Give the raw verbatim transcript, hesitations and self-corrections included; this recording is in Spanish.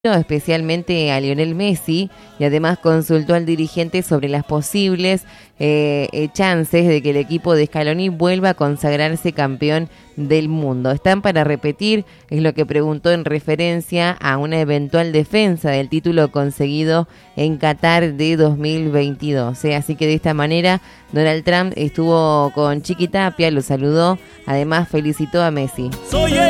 especialmente a Lionel Messi, y además consultó al dirigente sobre las posibles eh, eh, chances de que el equipo de Scaloni vuelva a consagrarse campeón del mundo. ¿Están para repetir? Es lo que preguntó en referencia a una eventual defensa del título conseguido en Qatar de dos mil veintidós. ¿eh? Así que de esta manera Donald Trump estuvo con Chiqui Tapia, lo saludó, además felicitó a Messi. Soy